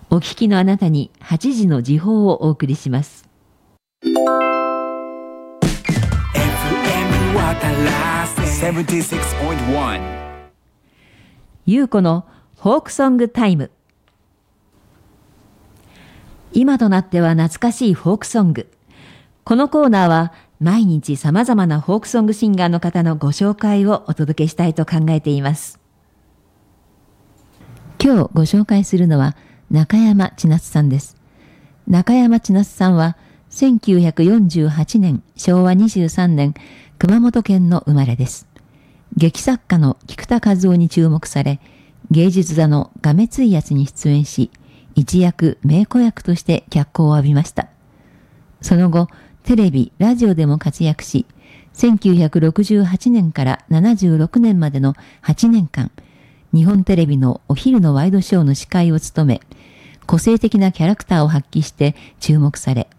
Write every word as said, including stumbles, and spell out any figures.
お聞きのあなたにはちじの時報をお送りします。 エフエム 渡らせ ななじゅうろくてんいちゆうこのフォークソングタイム。今となっては懐かしいフォークソング。このコーナーは毎日さまざまなフォークソングシンガーの方のご紹介をお届けしたいと考えています。今日ご紹介するのは中山千夏さんです。中山千夏さんはせんきゅうひゃくよんじゅうはちねんしょうわにじゅうさんねん熊本県の生まれです。劇作家の菊田一夫に注目され、芸術座のがめついやつに出演し、一躍名子役として脚光を浴びました。その後、テレビ、ラジオでも活躍し、せんきゅうひゃくろくじゅうはちねんからななじゅうろくねんまでのはちねんかん、日本テレビのお昼のワイドショーの司会を務め、個性的なキャラクターを発揮して注目され、